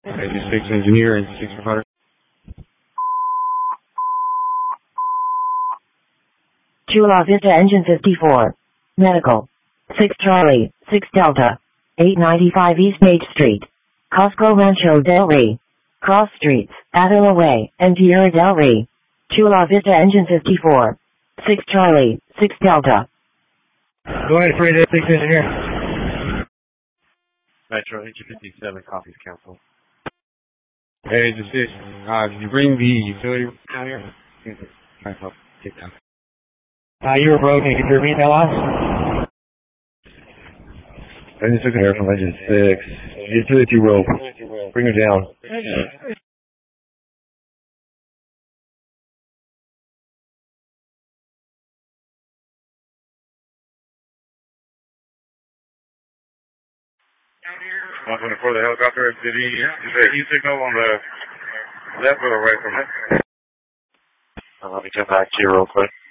96 engineer and 6 provider. Chula Vista Engine 54. Medical. 6 Charlie, 6 Delta. 895 East Page Street. Costco Rancho Del Rey. Cross Streets, Avila Way, and Tierra Del Rey. Chula Vista Engine 54. 6 Charlie, 6 Delta. Go ahead, Freight 6 engineer. Metro Engine 57, copies council. Hey, just this. Did you bring the utility down here? Alright, help. Take down. You were broken. Can you hear me now? I just took an air from Engine 6. Utility rope. Bring her down. For the helicopter, is there a heat signal on the left or the right from it? Let me come back to you real quick.